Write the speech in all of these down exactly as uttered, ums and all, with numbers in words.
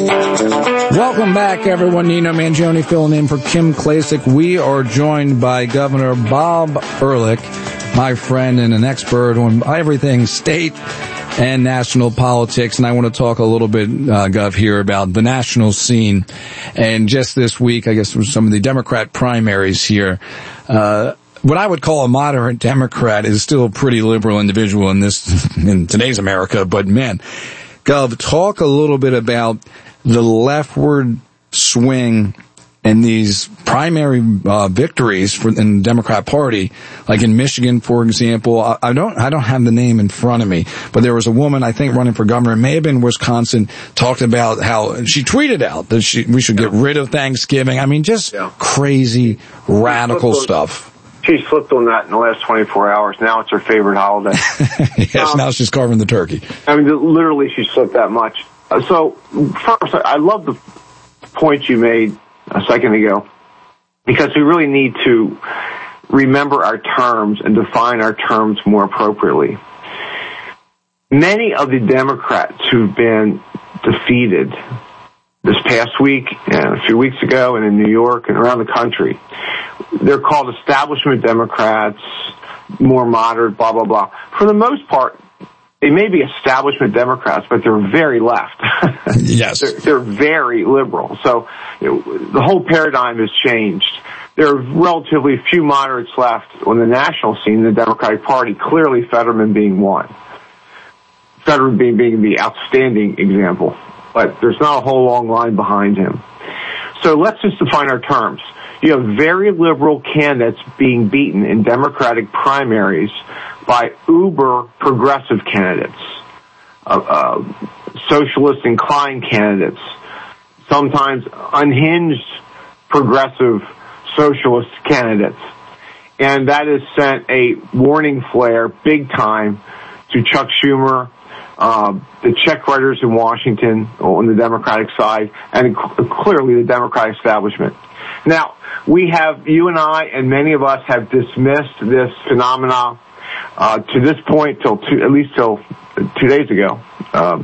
Welcome back, everyone. Nino Mangione filling in for Kim Klacik. We are joined by Governor Bob Ehrlich, my friend and an expert on everything state and national politics. And I want to talk a little bit, uh, Gov, here about the national scene. And just this week, I guess, some of the Democrat primaries here. Uh, what I would call a moderate Democrat is still a pretty liberal individual in this, in today's America. But man, Gov, talk a little bit about the leftward swing and these primary uh, victories for, in the Democrat Party, like in Michigan, for example. I, I don't, I don't have the name in front of me, but there was a woman, I think, running for governor. It may have been Wisconsin. Talked about how she tweeted out that she, we should get rid of Thanksgiving. I mean, just yeah. crazy, radical stuff. She slipped on that in the last twenty-four hours. Now it's her favorite holiday. yes, um, now she's carving the turkey. I mean, literally, she slipped that much. So, first, I love the point you made a second ago, because we really need to remember our terms and define our terms more appropriately. Many of the Democrats who've been defeated this past week and a few weeks ago and in New York and around the country, they're called establishment Democrats, more moderate, blah, blah, blah. For the most part, they may be establishment Democrats, but they're very left. Yes. they're, they're very liberal. So you know, the whole paradigm has changed. There are relatively few moderates left on the national scene, the Democratic Party, clearly Fetterman being one. Fetterman being, being the outstanding example. But there's not a whole long line behind him. So let's just define our terms. You have very liberal candidates being beaten in Democratic primaries by uber progressive candidates, uh, uh, socialist inclined candidates, sometimes unhinged progressive socialist candidates. And that has sent a warning flare big time to Chuck Schumer, uh, the check writers in Washington on the Democratic side, and clearly the Democratic establishment. Now, we have, you and I and many of us have dismissed this phenomenon uh, to this point, till two, at least till two days ago. Um,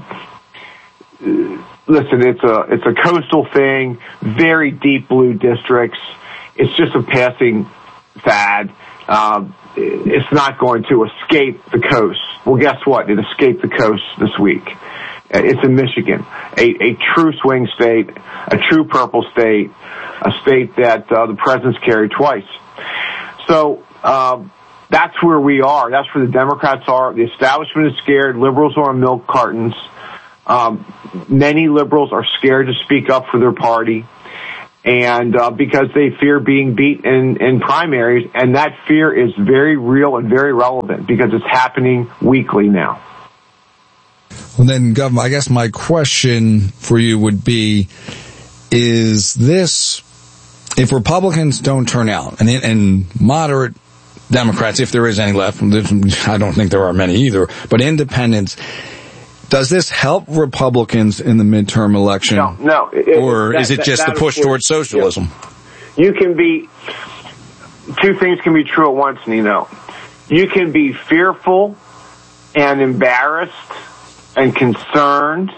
listen, it's a it's a coastal thing, very deep blue districts. It's just a passing fad. Uh, it's not going to escape the coast. Well, guess what? It escaped the coast this week. It's in Michigan, a, a true swing state, a true purple state, a state that uh, the president's carried twice. So uh, that's where we are. That's where the Democrats are. The establishment is scared. Liberals are on milk cartons. Um, many liberals are scared to speak up for their party, and uh, because they fear being beat in, in primaries, and that fear is very real and very relevant because it's happening weekly now. Well, then, Governor, I guess my question for you would be, is this, if Republicans don't turn out, and, and moderate Democrats, if there is any left, I don't think there are many either, but independents, does this help Republicans in the midterm election? No, no. It, or that, is it just that, the push towards socialism? You can be, two things can be true at once, Nino. You can be fearful and embarrassed and concerned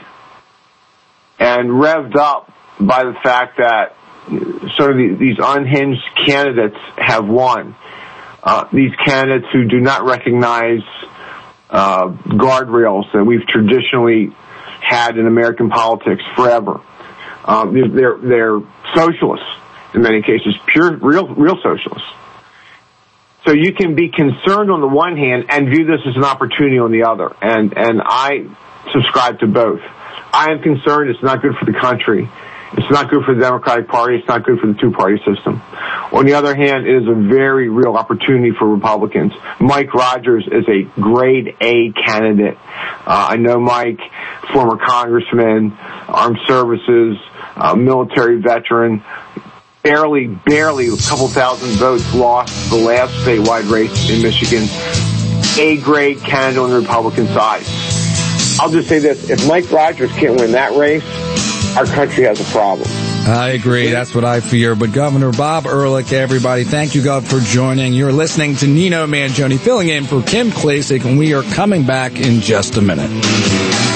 and revved up by the fact that sort of these unhinged candidates have won. Uh, these candidates who do not recognize uh, guardrails that we've traditionally had in American politics forever. Uh, they're, they're socialists in many cases, pure, real, real socialists. So you can be concerned on the one hand and view this as an opportunity on the other. And, and I subscribe to both. I am concerned it's not good for the country. It's not good for the Democratic Party. It's not good for the two-party system. On the other hand, it is a very real opportunity for Republicans. Mike Rogers is a grade A candidate. Uh, I know Mike, former congressman, armed services, uh, military veteran, barely, barely a couple thousand votes lost the last statewide race in Michigan. A-grade candidate on the Republican side. I'll just say this. If Mike Rogers can't win that race, our country has a problem. I agree. That's what I fear. But Governor Bob Ehrlich, everybody, thank you, Gov, for joining. You're listening to Nino Mangione, filling in for Kim Klacik, and we are coming back in just a minute.